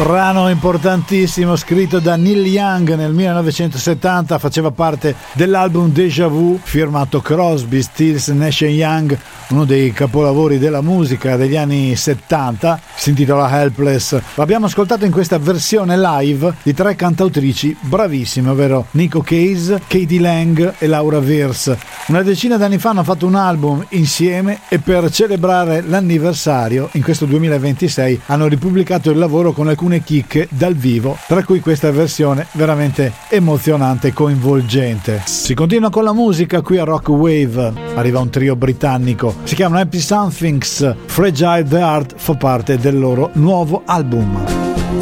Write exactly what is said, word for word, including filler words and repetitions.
Brano importantissimo scritto da Neil Young nel millenovecentosettanta, faceva parte dell'album Déjà Vu firmato Crosby, Stills, Nash and Young, uno dei capolavori della musica degli anni settanta, si intitola Helpless. L'abbiamo ascoltato in questa versione live di tre cantautrici bravissime, ovvero Nico Case, Katie Lang e Laura Verse. Una decina d'anni fa hanno fatto un album insieme e per celebrare l'anniversario in questo duemilaventisei hanno ripubblicato il lavoro con alcune chicche dal vivo, tra cui questa versione veramente emozionante e coinvolgente. Si continua con la musica qui a Rock Wave, arriva un trio britannico, si chiamano Happy Somethings, Fragile the Heart fa parte del loro nuovo album.